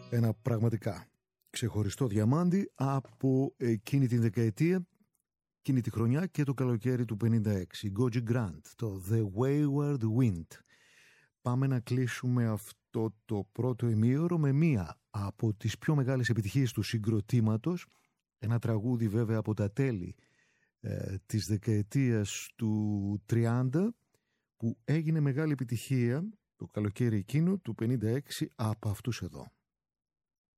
Ένα πραγματικά ξεχωριστό διαμάντι από εκείνη την δεκαετία, εκείνη τη χρονιά και το καλοκαίρι του 56. Goji Grant, το The Wayward Wind. Πάμε να κλείσουμε αυτό το πρώτο ημίωρο με μία από τις πιο μεγάλες επιτυχίες του συγκροτήματος, ένα τραγούδι βέβαια από τα τέλη της δεκαετίας του 30 που έγινε μεγάλη επιτυχία το καλοκαίρι εκείνο του 56 από αυτούς εδώ.